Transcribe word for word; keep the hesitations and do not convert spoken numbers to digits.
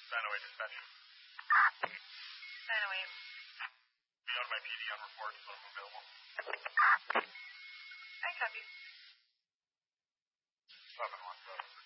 nine oh eight dispatch. nine oh eight. Be out of my P D on report, so I'm available. I copy. seven one seven.